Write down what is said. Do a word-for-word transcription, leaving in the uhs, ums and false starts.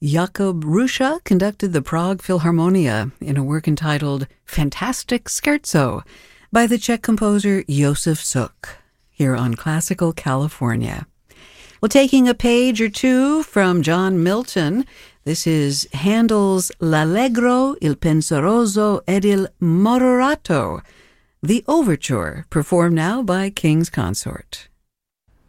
Jakub Ruscha conducted the Prague Philharmonia in a work entitled Fantastic Scherzo by the Czech composer Josef Suk, here on Classical California. Well, taking a page or two from John Milton, this is Handel's L'Allegro, il Penseroso ed il Moderato, the overture, performed now by King's Consort.